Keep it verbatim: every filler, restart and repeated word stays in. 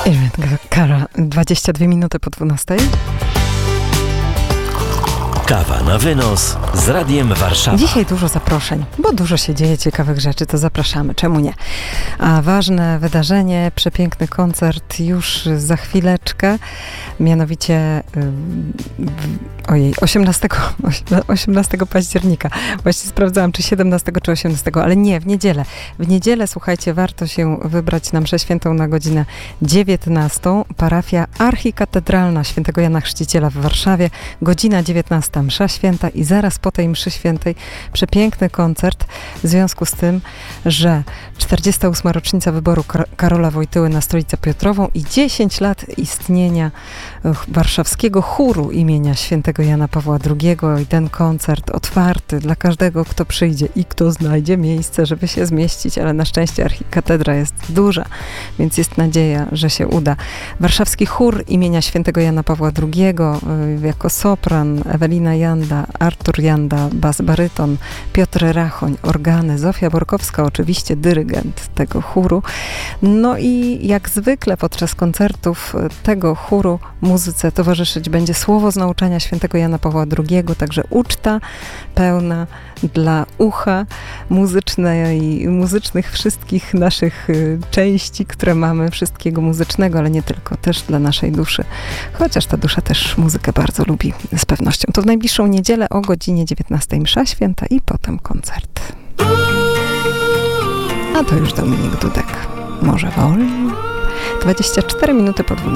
Irene Cara, dwadzieścia dwie minuty po dwunastej. Kawa na wynos z Radiem Warszawa. Dzisiaj dużo zaproszeń, bo dużo się dzieje ciekawych rzeczy, to zapraszamy, czemu nie? A ważne wydarzenie, przepiękny koncert już za chwileczkę, mianowicie ojej, osiemnastego października. Właśnie sprawdzałam, czy siedemnastego, czy osiemnastego, ale nie, w niedzielę. W niedzielę, słuchajcie, warto się wybrać na mszę świętą na godzinę dziewiętnastą. Parafia Archikatedralna Świętego Jana Chrzciciela w Warszawie, godzina dziewiętnasta. Msza święta i zaraz po tej mszy świętej przepiękny koncert w związku z tym, że czterdziesta ósma rocznica wyboru Kar- Karola Wojtyły na Stolicę Piotrową i dziesięć lat istnienia warszawskiego chóru imienia świętego Jana Pawła drugiego i ten koncert otwarty dla każdego, kto przyjdzie i kto znajdzie miejsce, żeby się zmieścić, ale na szczęście archikatedra jest duża, więc jest nadzieja, że się uda. Warszawski chór imienia świętego Jana Pawła drugiego jako sopran Ewelina Janda, Artur Janda, bas baryton, Piotr Rachoń, organy, Zofia Borkowska, oczywiście dyrygent tego chóru. No i jak zwykle podczas koncertów tego chóru muzyce towarzyszyć będzie słowo z nauczania świętego Jana Pawła drugiego, także uczta pełna dla ucha muzycznej, muzycznych wszystkich naszych części, które mamy, wszystkiego muzycznego, ale nie tylko, też dla naszej duszy. Chociaż ta dusza też muzykę bardzo lubi, z pewnością. To w najbliższą niedzielę o godzinie dziewiętnastej msza święta i potem koncert. A to już Dominik Dudek. Może wolno? dwadzieścia cztery minuty po dwunastej.